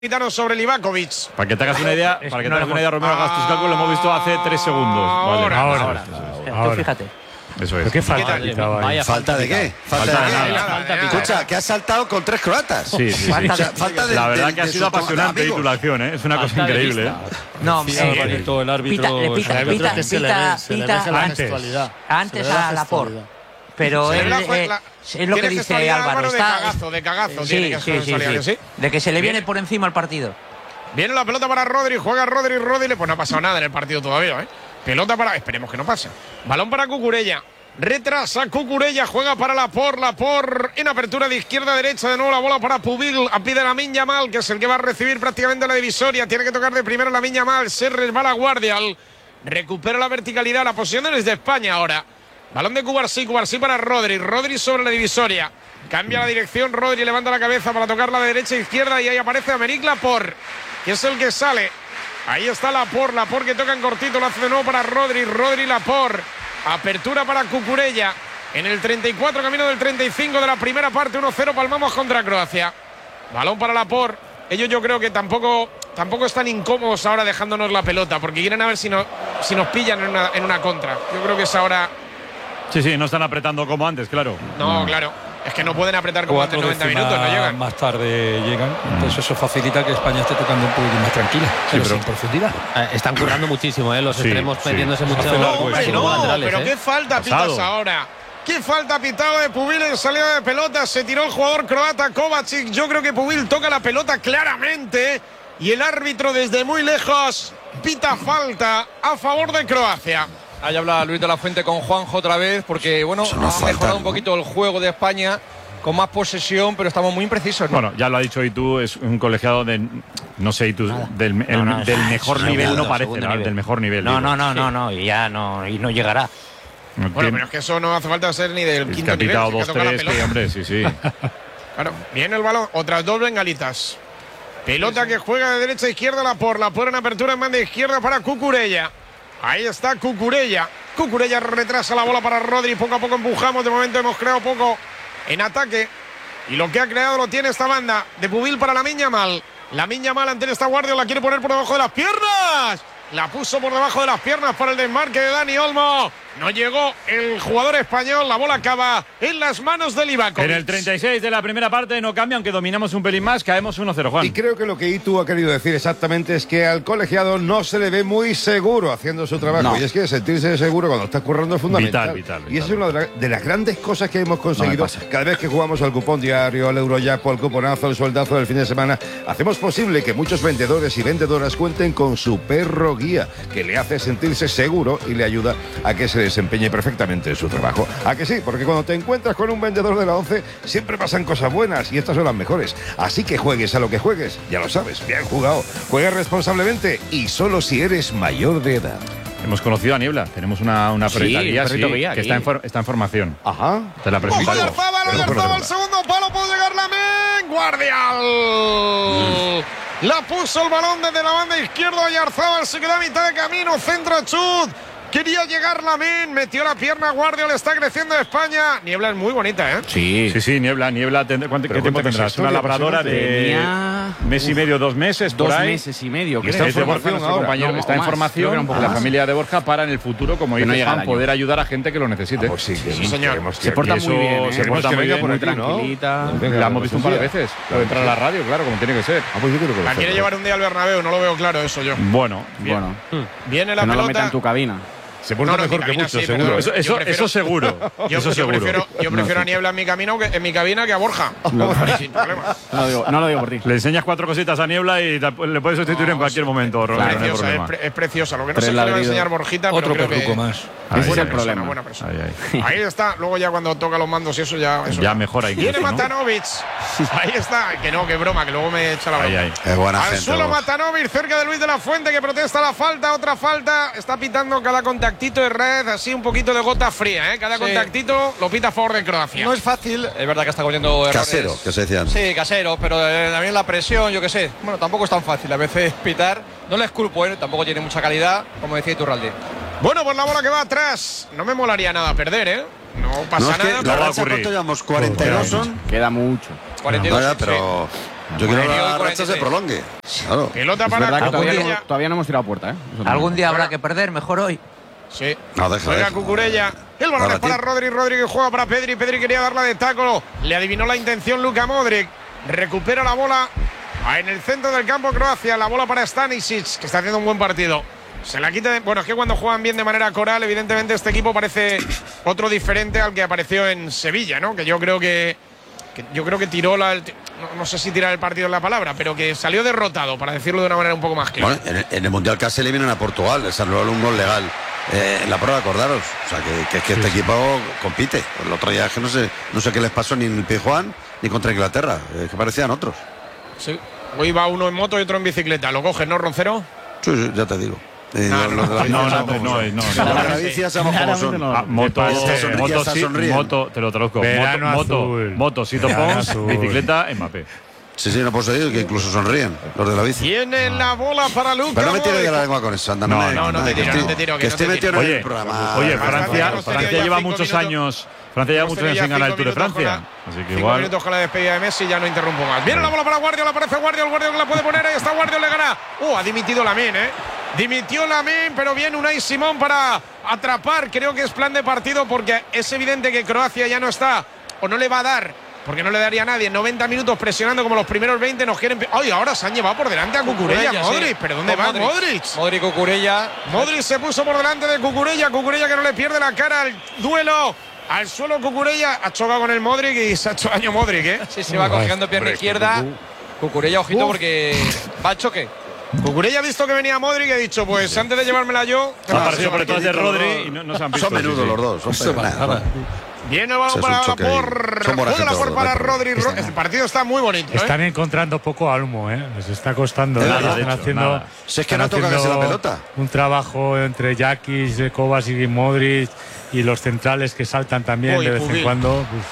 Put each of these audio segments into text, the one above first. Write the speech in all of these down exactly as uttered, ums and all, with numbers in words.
Gitano sobre Livakovic. Para que te hagas una idea, para que te hagas una idea, Romero, hagas tus cálculos, lo hemos visto hace tres segundos. Vale. Ahora, ahora, ahora. ahora. Tú fíjate. Eso es. ¿Pero qué falta? ¿Qué Vaya, Vaya, ¿falta de qué? ¿Falta, Falta de de qué? nada. Falta de Escucha, nada. que has saltado con tres croatas. Sí, sí, sí. Falta O sea, de- falta de, La verdad de- que ha de sido sus apasionante amigos. tu acción, ¿eh? Es una cosa increíble, ¿eh? No, Sí, eh, Alvarito, el árbitro. pita, le pita, el árbitro pita, que se le pita, ve, se le pita ve la antes, gestualidad. antes Se le ve la a Laporte. gestualidad. Pero Se le él, ve la- eh, la- es lo que tiene dice gestualidad, Álvaro. Álvaro, de Está, cagazo, de cagazo sí, tiene que sí, sí, gestualidad, sí. ¿sí? De que se le viene Bien. por encima el partido. Viene la pelota para Rodri, juega Rodri, Rodri, pues no ha pasado nada en el partido todavía, ¿eh? Pelota para, esperemos que no pase. Balón para Cucurella, retrasa Cucurella, juega para Laporte, Laporte en apertura de izquierda a derecha, de nuevo la bola para Pubil, a pide Lamine Yamal, que es el que va a recibir prácticamente la divisoria, tiene que tocar de primero Lamine Yamal, se resbala Guardial, recupera la verticalidad, la posición es de España ahora. Balón de Cubarsí, Cubarsí para Rodri, Rodri sobre la divisoria, cambia la dirección, Rodri levanta la cabeza para tocarla de derecha a izquierda y ahí aparece Aymeric Laporte, que es el que sale. Ahí está Laporte, Laporte que toca en cortito, lo hace de nuevo para Rodri, Rodri Laporte, apertura para Cucurella, en el treinta y cuatro, camino del treinta y cinco de la primera parte, uno cero, palmamos contra Croacia. Balón para Laporte, ellos yo creo que tampoco, tampoco están incómodos ahora dejándonos la pelota, porque quieren a ver si, no, si nos pillan en una, en una contra. Yo creo que es ahora… Sí, sí, no están apretando como antes, claro. No, claro, es que no pueden apretar como antes Cuatro noventa décimas minutos, no llegan. más tarde llegan. Entonces eso facilita que España esté tocando un poquito más tranquila, pero pero- sin profundidad. Eh, están currando muchísimo, ¿eh? Los Sí, extremos sí. metiéndose mucho. Hace largo Hombre, eso. no, laterales, pero ¿eh? qué falta Pasado. pitas ahora. ¿Qué falta pitado de Pubil en salida de pelota? Se tiró el jugador croata Kovacic. Yo creo que Pubil toca la pelota claramente y el árbitro desde muy lejos pita falta a favor de Croacia. Ahí habla Luis de la Fuente con Juanjo otra vez, porque bueno, Eso no ha falta, mejorado un ¿no? poquito el juego de España, con más posesión, pero estamos muy imprecisos, ¿no? Bueno, ya lo ha dicho y tú, es un colegiado de, no sé, y tú, del, el- No, no, del es- mejor es nivel segundo, no parece, segundo ¿no? nivel. Del mejor nivel. No, digo. no, no, Sí. no, no, y ya no, y no llegará. No Bueno, tiene- pero es que eso no hace falta ser ni del es que quinto ha nivel. pitado si es dos, que toca la tres, que, pelota. hombre, sí, sí. Claro, viene el balón, otras dos bengalitas. Pelota que juega de derecha a izquierda la por la por en apertura en banda izquierda para Cucurella. Ahí está Cucurella. Cucurella retrasa la bola para Rodri. Poco a poco empujamos. De momento hemos creado poco en ataque. Y lo que ha creado lo tiene esta banda. De Pubil para Lamine Yamal. Lamine Yamal ante esta guardia la quiere poner por debajo de las piernas. La puso por debajo de las piernas para el desmarque de Dani Olmo. No llegó el jugador español. La bola acaba en las manos de Livakovic. En el treinta y seis de la primera parte no cambia, aunque dominamos un pelín más, caemos uno cero, Juan. Y creo que lo que Itu ha querido decir exactamente es que al colegiado no se le ve muy seguro haciendo su trabajo. No. Y es que sentirse seguro cuando estás currando es fundamental. Vital, vital, Y esa es vital. una de, la- de las grandes cosas que hemos conseguido. pasa. Cada vez que jugamos al cupón diario, al Eurojackpot, al cuponazo, al sueldazo del fin de semana, hacemos posible que muchos vendedores y vendedoras cuenten con su perro guía, que le hace sentirse seguro y le ayuda a que se desempeñe perfectamente en su trabajo. ¿A que sí? Porque cuando te encuentras con un vendedor de la once, siempre pasan cosas buenas y estas son las mejores. Así que juegues a lo que juegues, ya lo sabes, bien jugado. Juega responsablemente y solo si eres mayor de edad. Hemos conocido a Niebla, tenemos una, una Sí, perrita guía, un perrito sí, guía que aquí. está en, for- está en formación. Ajá. Te la Ojo presento. de Arzabal, Pero no puedo Arzabal, hacerla. segundo palo, puede llegar Lamine. Guardial. La puso el balón desde la banda izquierda y Arzabal se queda a mitad de camino. Centro chut. Quería llegar Lamine, metió la pierna Guardial, está creciendo España. Niebla es muy bonita, ¿eh? Sí. Sí, sí, Niebla, Niebla, tendrá- ¿cuánto- ¿qué Pero tiempo cuéntame tendrás? esa Una historia, labradora de Tenía mes y medio, dos meses, por dos ahí. meses y medio, Y creo. está en Es de Borja, formación nuestro ahora. compañero, No, está en más, creo que era formación un poco la más. familia de Borja para en el futuro, como Que no dice llega al Juan, año. poder ayudar a gente que lo necesite. Ah, pues sí, Sí, señor. queremos Se que- porta y muy eso bien, ¿eh? se Queremos porta que muy venga bien. por muy aquí, ¿no? tranquilita. Venga, La hemos visto un par de pues sí. veces. Puede entrar a la radio, claro, como tiene que ser. Ah, pues yo creo que lo La hace, quiere ¿no? llevar un día al Bernabéu, no lo veo claro eso yo. Bueno, bien. Bueno, Viene la que no lo meta pelota. en tu cabina. Se porta No, no, mejor mi que cabina mucho, sí, seguro. pero- Eso, Yo eso, prefiero- eso seguro. Yo, eso yo seguro. prefiero, yo prefiero a Niebla en mi, camino que, en mi cabina que a Borja. Sin problema. No lo digo, no lo digo por ti. Le enseñas cuatro cositas a Niebla y te- le puedes sustituir en cualquier momento, Romero, no hay Preciosa, es, problema. pre- es preciosa. Lo que no Tres sé qué le va a ladridos. enseñar Borjita, pero Otro creo que perruco más. Ese es buena el persona, problema. buena persona. Ahí, ahí. Ahí está, luego ya cuando toca los mandos y eso ya. Eso Ya mejora incluso, Viene ¿no? Matanovic. Ahí está. Que no, que broma, que luego me echa la Ahí, broma. ahí. Es buena Al gente. suelo vos. Matanovic, cerca de Luis de la Fuente, que protesta la falta, otra falta. Está pitando cada contactito de red, así un poquito de gota fría, ¿eh? Cada Sí. contactito lo pita a favor de Croacia. No es fácil, es verdad que está cogiendo errores. Casero, que se decían. Sí, casero, pero eh, también la presión, yo qué sé. Bueno, tampoco es tan fácil a veces pitar. No les culpo, ¿eh? Tampoco tiene mucha calidad, como decía Iturralde. Bueno, pues la bola que va atrás. No me molaría nada perder, ¿eh? No pasa No, es que nada. la va a racha, ocurrir. ¿cuánto llevamos? cuarenta y dos son. Queda mucho. cuarenta y dos, Vaya, sí. pero Yo quiero que Bueno, la racha se prolongue. Claro. Pelota Es para verdad que todavía, Cucurella. no, todavía no hemos tirado a puerta, ¿eh? Eso también. Algún día habrá que perder, mejor hoy. Sí. No, deja, Juega deja. Cucurella. El balón Ahora, es para tío. Rodri. Rodri que juega para Pedri. Pedri quería darla de taco. Le adivinó la intención Luka Modric. Recupera la bola en el centro del campo Croacia. La bola para Stanisic, que está haciendo un buen partido. Se la quita. De, bueno, es que cuando juegan bien de manera coral, evidentemente este equipo parece otro diferente al que apareció en Sevilla, ¿no? Que yo creo que, que yo creo que tiró la. El, no, no sé si tirar el partido es la palabra, pero que salió derrotado, para decirlo de una manera un poco más clara. Bueno, en el, en el Mundial casi eliminan a Portugal, les anularon un gol legal eh, en la prueba, acordaros. O sea, que, que, que este equipo compite. El otro día es que no sé, no sé qué les pasó ni en el Pizjuán ni contra Inglaterra, eh, que parecían otros. Sí. Hoy va uno en moto y otro en bicicleta. ¿Lo coges, no, Roncero? Sí, sí, ya te digo. Eh, No, los- los de la No, bici no, sabemos no, cómo no, son. no, Los no. de la bici ya sabemos cómo son. Claramente Ah, moto, Ya está sonri- ya moto, está sí, sonriendo. moto, te lo traduzco. Moto, Verano moto, azul. moto, Sito Verano Pons, azul. bicicleta, Mbappé. Sí, sí, no puedo seguir, que incluso sonríen los de la bici. Tiene la bola para Luka Pero no me tires de Modric. la lengua con eso, anda. No, me- no, no te que tiro, estoy- no te tiro, que Que no estoy te metido tiro. en el Oye, programa. oye, Bastante, Francia, hemos tenido Francia ya lleva cinco muchos minutos. años. Francia lleva Hemos muchos tenido años ya sin ganar el cinco Tour de minutos con Francia. la- Así que Cinco igual. minutos con la despedida de Messi, ya no interrumpo más. Viene la bola para Guardiola, aparece Guardiola, Guardiola que la puede poner, ahí está Guardiola, le gana. Uh, ha dimitido Lamine, ¿eh? Dimitió Lamine, pero viene Unai Simón para atrapar. Creo que es plan de partido porque es evidente que Croacia ya no está, o no le va a dar, porque no le daría a nadie. noventa minutos presionando como los primeros veinte, nos quieren. ¡Ay, ahora se han llevado por delante a Cucurella, Cucurella, Modric! sí. ¿Pero dónde Con va Modric. Modric? Modric, Cucurella. Modric se puso por delante de Cucurella. Cucurella que no le pierde la cara al duelo. Al suelo Cucurella. Ha chocado con el Modric y se ha hecho daño Modric, ¿eh? Sí, se va cogiendo pierna izquierda. Cucurella, ojito, Uf. porque va al choque. Cucurella ha visto que venía Modric y ha dicho, pues antes de llevármela yo. Ha aparecido por sí, detrás de sí, Rodri sí. y no, no se han visto. Son menudos sí, sí. los dos. Son Eso pe- para nada, nada. Viene el balón Sí, es un para choque la ahí. por. Son buena Juega la gente por los para dos, Rodri. pero- El partido está muy bonito, ¿eh? Están encontrando poco almo, ¿eh? Les está costando. Nada, ¿eh? de Están hecho, haciendo, nada. Si es que están no toca casi haciendo la pelota. Un trabajo entre Jakis, Kovacic y Modric y los centrales que saltan también Uy, de vez Pubil. en cuando. Uf.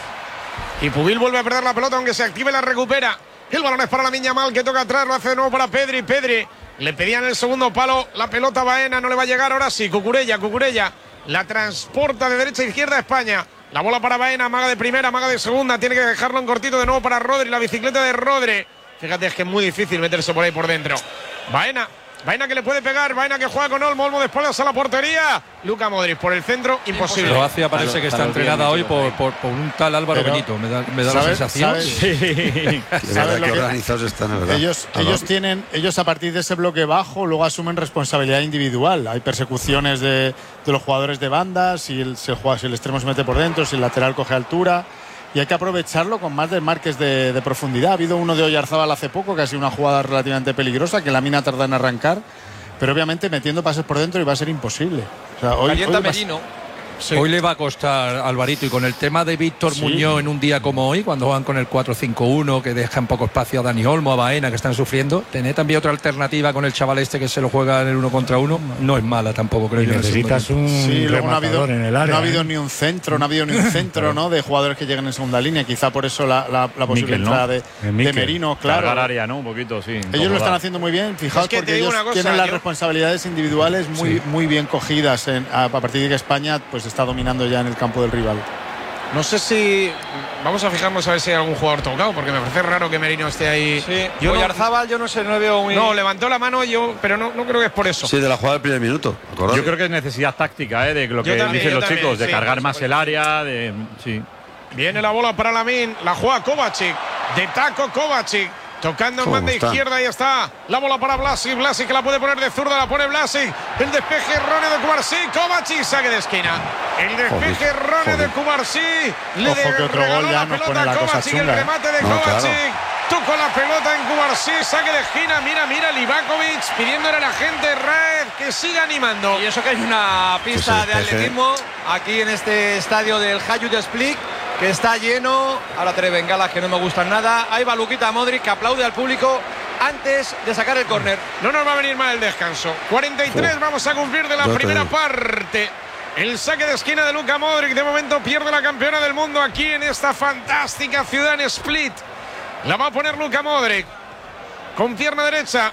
Y Pubil vuelve a perder la pelota, aunque se active la recupera. El balón es para la Miña Mal, que toca atrás, lo hace de nuevo para Pedri. Pedri le pedían el segundo palo, la pelota Baena, no le va a llegar ahora sí. Cucurella, Cucurella la transporta de derecha a izquierda a España. La bola para Baena, maga de primera, maga de segunda. Tiene que dejarlo en cortito de nuevo para Rodri, la bicicleta de Rodri. Fíjate, es que es muy difícil meterse por ahí por dentro. Baena. Baena que le puede pegar, Baena que juega con Olmo, Olmo de espaldas a la portería. Luka Modric por el centro, imposible. Croacia parece Para- que está para los entrenada días hoy metidos por, ahí. por, por un tal Álvaro Pero, Benito. Me da, me da la ¿sabes- sensación. sabes? De ¿Sabes verdad, lo qué que- organizados están, de verdad. Ellos, Ah, no. ellos tienen, ellos a partir de ese bloque bajo luego asumen responsabilidad individual. Hay persecuciones de, de los jugadores de banda, si el, si el jugador- si el extremo se mete por dentro, si el lateral coge altura. Y hay que aprovecharlo con más desmarques de, de profundidad. Ha habido uno de Oyarzábal hace poco, que ha sido una jugada relativamente peligrosa, que la mina tarda en arrancar, pero obviamente metiendo pases por dentro y va a ser imposible. O sea, hoy, Calienta hoy va a- Merino. Hoy le va a costar a Alvarito, y con el tema de Víctor Sí. Muñoz en un día como hoy, cuando van con el cuatro cinco uno, que dejan poco espacio a Dani Olmo, a Baena, que están sufriendo, tener también otra alternativa con el chaval este que se lo juega en el uno contra uno, no es mala tampoco, creo Y yo. en ese necesitas momento. un Sí, luego no ha habido, rematador en el área. no ha habido ¿eh? ni un centro, no ha habido ni un centro, ¿no? De jugadores que lleguen en segunda línea. Quizá por eso la, la- la posible Mikel, ¿no? entrada de, Eh, de Mikel. Merino, claro. Cargar área, ¿no? Un poquito, sí. Ellos lo están haciendo muy bien, fijaos, Es que te porque digo ellos una cosa, tienen las yo- responsabilidades individuales muy, muy bien cogidas en- a, a partir de que España pues está dominando ya en el campo del rival. No sé si. Vamos a fijarnos a ver si hay algún jugador tocado, porque me parece raro que Merino esté ahí. Sí, Yo no- Oyarzábal, yo no sé, no le veo muy. No, levantó la mano yo, pero no, no creo que es por eso. Sí, de la jugada del primer minuto. acordad. Yo creo que es necesidad táctica, ¿eh? De lo Yo que también, dicen yo los también, chicos, de sí, cargar por más el área, de. Sí. Viene la bola para Lamine, la juega Kovacic, de taco Kovacic, tocando en ¿Cómo banda está? izquierda, ahí está. La bola para Blasic, Blasic que la puede poner de zurda, la pone Blasic. El despeje erróneo de Cubarsí, Kovacic, saque de esquina. El despeje Joder, erróneo de joder. Cubarsí, le Ojo que otro regaló gol ya la nos pelota pone a la cosa Kovacic, el chunga, ¿eh? remate de No, Kovacic. claro. Tocó la pelota en Cubarsí, saque de esquina, mira, mira, Livakovic pidiéndole a la gente Raed que siga animando. Y eso que hay una pista Que de se despeje. atletismo aquí en este estadio del Hajduk Split, que está lleno. Ahora tres bengalas que no me gustan nada. Ahí va Luka Modric, que aplaude al público antes de sacar el córner. No nos va a venir mal el descanso. cuarenta y tres Uf. vamos a cumplir de la Yo te primera digo. parte. El saque de esquina de Luka Modric. De momento pierde la campeona del mundo aquí en esta fantástica ciudad en Split. La va a poner Luka Modric. Con pierna derecha.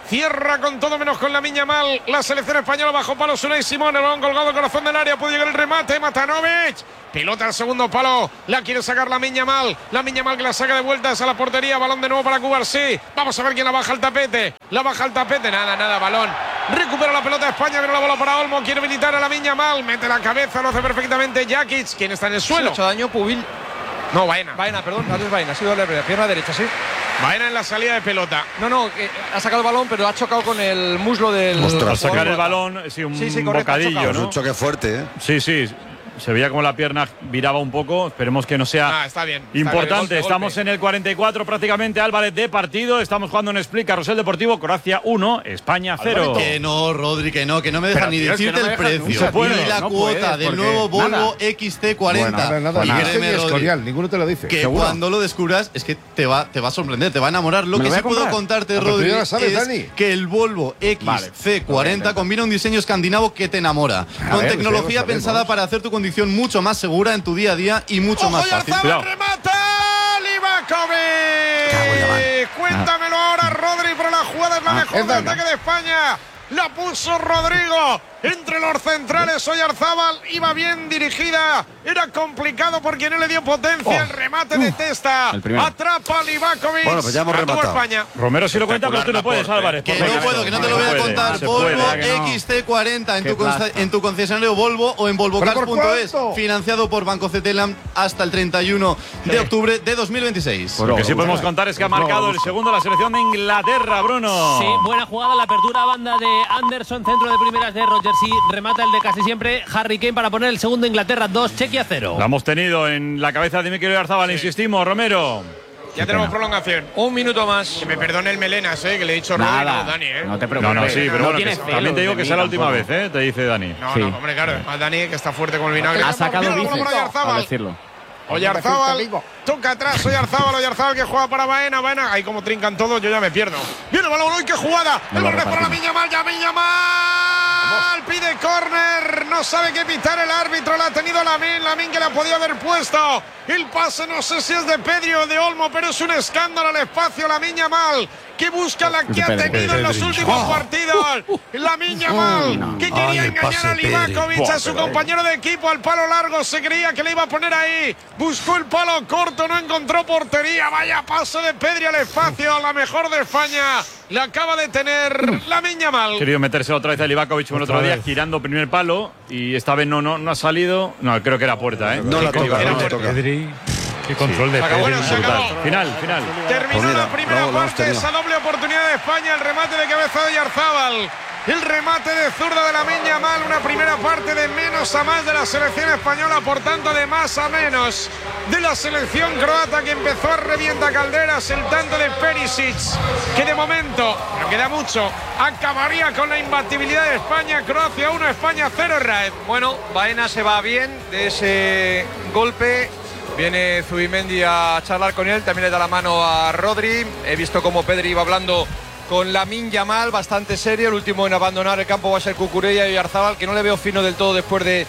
Cierra con todo menos con Lamine Yamal. La selección española bajo palos. Unai Simón. El balón colgado, corazón del área. Puede llegar el remate. Matanovic. Pilota al segundo palo. La quiere sacar Lamine Yamal. Lamine Yamal que la saca de vueltas a la portería. Balón de nuevo para Cubarsí. Vamos a ver quién la baja al tapete. La baja al tapete. Nada, nada. Balón. Recupera la pelota de España. Viene la bola para Olmo. Quiere habilitar a Lamine Yamal. Mete la cabeza. Lo hace perfectamente Jakic. ¿Quién está en el suelo? Se ha hecho daño Pubil. No, Baena. Baena, perdón. No es Baena. Ha sido la pierna derecha, sí. Baena en la salida de pelota. No, no, eh, ha sacado el balón, pero ha chocado con el muslo del. Al sacar el balón, sí, un sí, sí, correcto, bocadillo, chocado, ¿no? Un choque fuerte, ¿eh? Sí, sí. Se veía como la pierna viraba un poco. Esperemos que no sea ah, está bien, está importante. bien, golpe, Estamos golpe. en el cuarenta y cuatro prácticamente, Álvarez, de partido. Estamos jugando en Split, Carrusel Deportivo. Croacia uno, España cero. Que no, Rodri, que no, que no me dejan Pero, ni tío, es que decirte no me el dejan precio. nunca, puede, y la no cuota puede, del porque nuevo Volvo nada. X C cuarenta. Bueno, nada, y nada, créeme, es Rodri, escorial, ninguno te lo dice. que ¿Seguro? cuando lo descubras es que te va, te va a sorprender, te va a enamorar. Lo ¿Me que lo voy sí a puedo comprar? contarte, Ah, pero tú Rodri, ya lo sabes, es Dani. que el Volvo X C cuarenta combina un diseño escandinavo que te enamora. A Con ver, tecnología sí, lo pensada sabemos. para hacer tu condición mucho más segura en tu día a día y mucho más fácil. Oyarzabal remata. Livakovic. Cuéntamelo ahora, Rodri, pero la jugada es la Ah, mejor es del Dana. ataque de España. La puso Rodrigo entre los centrales. Oyarzabal iba bien dirigida. Era complicado porque no le dio potencia. Oh. El remate de testa. el primero. Atrapa a Livakovic. Bueno, pues ya hemos La tuvo rematado. España. Romero sí lo cuenta, pero tú no puedes, Álvarez. Que por no favor. puedo, que no te lo voy a Se puede, contar. se Volvo puede. que no. X C cuarenta en Qué tu, consta- plasta. en tu concesionario Volvo o en volvocars punto es. cuánto? Financiado por Banco Cetelam hasta el treinta y uno de octubre de dos mil veintiséis. Lo que sí podemos contar es que ha marcado el segundo la selección de Inglaterra, Bruno. Sí, buena jugada, la apertura a banda de Anderson, centro de primeras de Rogers y remata el de casi siempre Harry Kane para poner el segundo. Inglaterra dos, Chequia cero. La hemos tenido en la cabeza de Mikel Oyarzabal, insistimos, Romero. Ya tenemos prolongación. Un minuto más. Que me perdone el Melenas, eh, que le he dicho Rodri, Nada, no, Dani, eh. no te No, preocupes. no, sí, pero No bueno, tienes que celos también te digo de que mí sea la última tampoco. vez, ¿eh? Te dice Dani. No, Sí. no, hombre, claro. A Dani, que está fuerte con el vinagre. Ha sacado Mira la bola bíceps, para al Oyarzabal. decirlo. Oyarzabal, toca atrás, Oyarzabal, Oyarzabal que juega para Baena, Baena, ahí como trincan todos, yo ya me pierdo. Viene el balón, ¡ay, qué jugada! No El lo balón es para repartimos. Lamine Yamal, Lamine Yamal, pide córner, no sabe qué pitar el árbitro, la ha tenido Lamine, Lamine que le ha podido haber puesto. El pase no sé si es de Pedri o de Olmo, pero es un escándalo al espacio, Lamine Yamal, que busca la que ha Pedri, tenido en los Pedri. últimos Oh. partidos. Lamine Yamal, no. que quería Ay, el engañar pase a Pedri. Livakovic, Buah, a su pero- compañero de equipo, al palo largo, se creía que le iba a poner ahí, buscó el palo corto, no encontró portería, vaya pase de Pedri al espacio, la mejor de España, le acaba de tener Lamine Yamal. Querido meterse otra vez a Livakovic el otro día, vez. girando primer palo, y esta vez no, no, no ha salido. No, creo que era puerta, ¿eh? No la Creo que toca, era no la puerta. toca. Pedri, qué control de Se acabó, Pedri. bueno, se Brutal. acabó. Final, final. Terminó Pues mira, la primera bravo, lo hemos parte, tenido. esa doble oportunidad de España, el remate de cabeza de Oyarzabal. El remate de zurda de Lamine Yamal, una primera parte de menos a más de la selección española, por tanto de más a menos de la selección croata que empezó a revienta calderas. El tanto de Perisic, que de momento, no queda mucho, acabaría con la imbatibilidad de España. Croacia uno, España cero, Raed. Bueno, Baena se va bien de ese golpe. Viene Zubimendi a charlar con él, también le da la mano a Rodri. He visto cómo Pedri iba hablando con Lamine Yamal, bastante serio. El último en abandonar el campo va a ser Cucurella y Oyarzabal, que no le veo fino del todo después de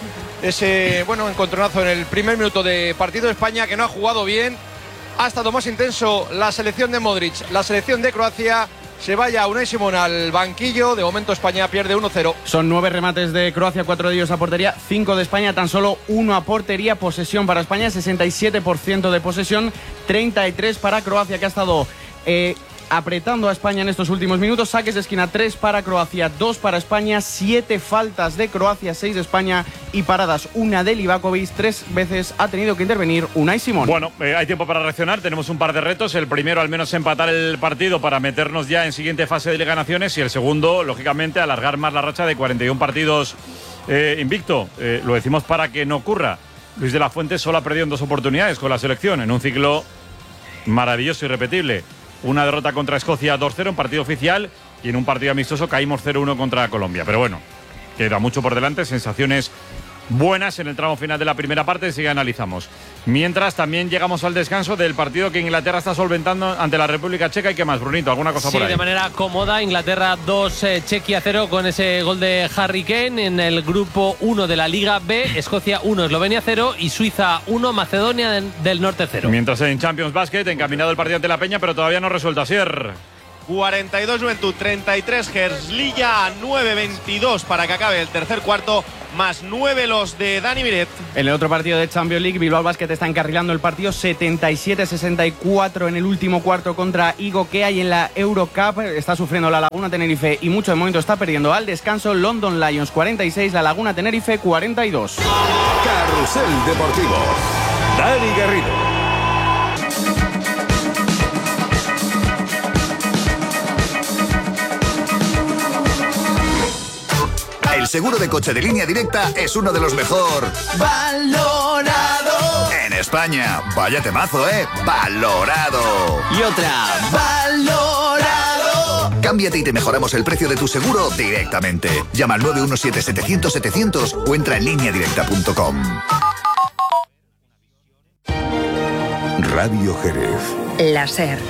ese bueno encontronazo en el primer minuto de partido de España, que no ha jugado bien. Ha estado más intenso la selección de Modric, la selección de Croacia. Se vaya Unai Simón al banquillo. De momento España pierde uno cero. Son nueve remates de Croacia, cuatro de ellos a portería, cinco de España, tan solo uno a portería. Posesión para España, sesenta y siete por ciento de posesión, treinta y tres para Croacia, que ha estado eh, apretando a España en estos últimos minutos. Saques de esquina, tres para Croacia, dos para España, siete faltas de Croacia, seis de España y paradas, una de Livakovic. Tres veces ha tenido que intervenir Unai Simón. Bueno, eh, hay tiempo para reaccionar. Tenemos un par de retos. El primero, al menos, empatar el partido para meternos ya en siguiente fase de Liga de Naciones. Y el segundo, lógicamente, alargar más la racha de cuarenta y uno partidos eh, invicto. Eh, lo decimos para que no ocurra. Luis de la Fuente solo ha perdido en dos oportunidades con la selección, en un ciclo maravilloso y irrepetible. Una derrota contra Escocia dos cero en partido oficial, y en un partido amistoso caímos cero uno contra Colombia. Pero bueno, queda mucho por delante, sensaciones buenas en el tramo final de la primera parte, así que analizamos. Mientras, también llegamos al descanso del partido que Inglaterra está solventando ante la República Checa. ¿Y qué más, Brunito? ¿Alguna cosa Sí, por ahí? de manera cómoda. Inglaterra dos, eh, Chequia cero con ese gol de Harry Kane. En el grupo uno de la Liga B, Escocia uno, Eslovenia cero y Suiza uno, Macedonia del, del Norte cero. Mientras en Champions Basket, encaminado el partido ante la Peña, pero todavía no resuelto. Asier. cuarenta y dos Juventud, treinta y tres Herzliya, nueve veintidós para que acabe el tercer cuarto, más nueve los de Dani Miret. En el otro partido de Champions League, Bilbao Basket está encarrilando el partido setenta y siete sesenta y cuatro en el último cuarto contra Igo Kea, y en la Eurocup está sufriendo la Laguna Tenerife y mucho de momento está perdiendo al descanso. London Lions cuarenta y seis, la Laguna Tenerife cuarenta y dos. Carrusel Deportivo. Dani Garrido. El seguro de coche de Línea Directa es uno de los mejor valorado en España. Vaya temazo, ¿eh? Valorado. Y otra, valorado. Cámbiate y te mejoramos el precio de tu seguro directamente. Llama al nueve uno siete setecientos setecientos o entra en línea directa punto com. Radio Jerez. La SER.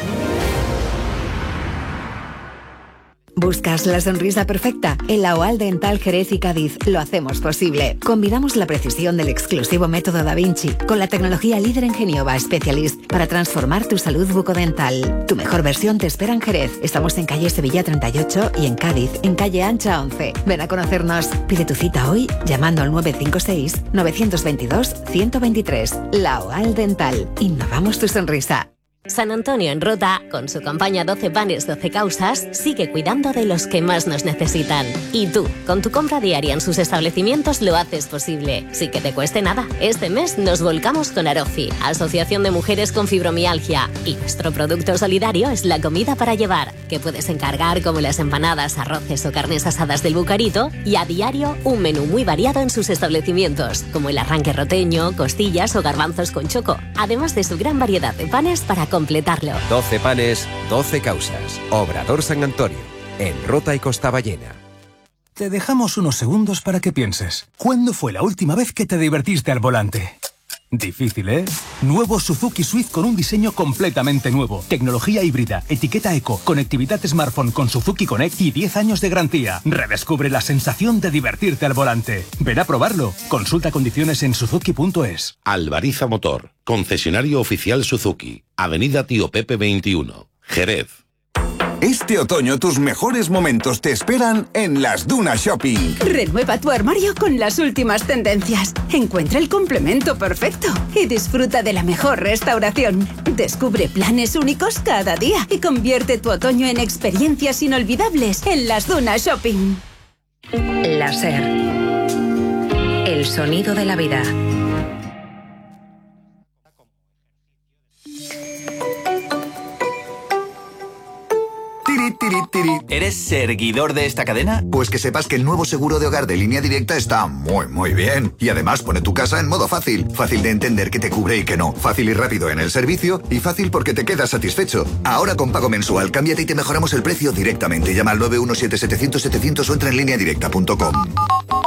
¿Buscas la sonrisa perfecta? En la OAL Dental Jerez y Cádiz lo hacemos posible. Combinamos la precisión del exclusivo método Da Vinci con la tecnología líder en Genioba Specialist para transformar tu salud bucodental. Tu mejor versión te espera en Jerez. Estamos en calle Sevilla treinta y ocho y en Cádiz, en calle Ancha once. Ven a conocernos. Pide tu cita hoy llamando al nueve cinco seis, nueve dos dos, uno cero dos tres. La OAL Dental. Innovamos tu sonrisa. San Antonio en Rota, con su campaña doce panes, doce causas, sigue cuidando de los que más nos necesitan. Y tú, con tu compra diaria en sus establecimientos, lo haces posible, sin que te cueste nada. Este mes nos volcamos con Arofi, Asociación de Mujeres con Fibromialgia, y nuestro producto solidario es la comida para llevar, que puedes encargar como las empanadas, arroces o carnes asadas del Bucarito, y a diario un menú muy variado en sus establecimientos, como el arranque roteño, costillas o garbanzos con choco, además de su gran variedad de panes para completarlo. doce panes, doce causas. Obrador San Antonio, en Rota y Costa Ballena. Te dejamos unos segundos para que pienses. ¿Cuándo fue la última vez que te divertiste al volante? Difícil, ¿eh? Nuevo Suzuki Swift con un diseño completamente nuevo. Tecnología híbrida, etiqueta eco, conectividad smartphone con Suzuki Connect y diez años de garantía. Redescubre la sensación de divertirte al volante. Ven a probarlo. Consulta condiciones en suzuki punto es. Albariza Motor, concesionario oficial Suzuki. Avenida Tío Pepe veintiuno, Jerez. Este otoño tus mejores momentos te esperan en Las Dunas Shopping. Renueva tu armario con las últimas tendencias. Encuentra el complemento perfecto y disfruta de la mejor restauración. Descubre planes únicos cada día y convierte tu otoño en experiencias inolvidables en Las Dunas Shopping. La SER. El sonido de la vida. ¿Eres seguidor de esta cadena? Pues que sepas que el nuevo seguro de hogar de Línea Directa está muy, muy bien. Y además pone tu casa en modo fácil. Fácil de entender qué te cubre y qué no. Fácil y rápido en el servicio. Y fácil porque te quedas satisfecho. Ahora con pago mensual, cámbiate y te mejoramos el precio directamente. Llama al nueve uno siete setecientos setecientos o entra en línea directa punto com.